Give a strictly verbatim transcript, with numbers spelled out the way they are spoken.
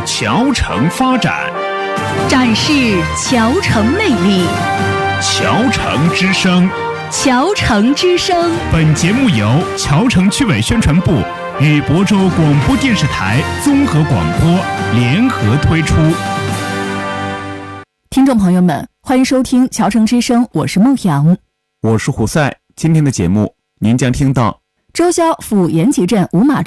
桥城发展， 展示桥城魅力。 桥城之声， 桥城之声。 本节目由桥城区委宣传部与亳州广播电视台综合广播联合推出。 听众朋友们，欢迎收听桥城之声，我是孟阳， 我是胡赛。今天的节目您将听到周销赴延吉镇五马